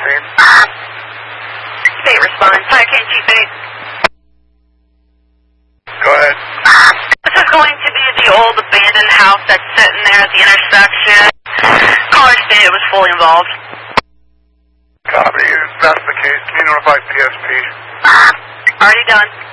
scene. Chief 8 respond. Fire King Chief 8. Go ahead. This is going to be the old abandoned house that's sitting there at the intersection. Caller stated it was fully involved. Copy. If that's the case, can you notify PSP? Already done.